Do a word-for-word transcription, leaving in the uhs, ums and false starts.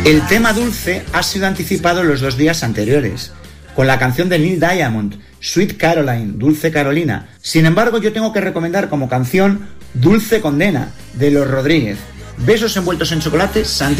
El tema dulce ha sido anticipado los dos días anteriores, con la canción de Neil Diamond, Sweet Caroline, Dulce Carolina. Sin embargo, yo tengo que recomendar como canción Dulce Condena, de Los Rodríguez. Besos envueltos en chocolate, Santi.